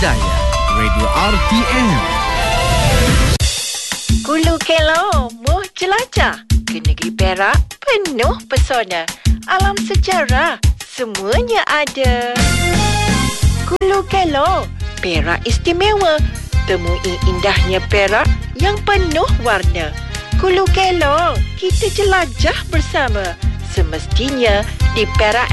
Hidayah, Radio RTM. Hulu Kelong, muh jelajah ke negeri Perak penuh pesona. Alam sejarah, semuanya ada. Hulu Kelong, Perak istimewa. Temui indahnya Perak yang penuh warna. Hulu Kelong, kita jelajah bersama. Semestinya di Perak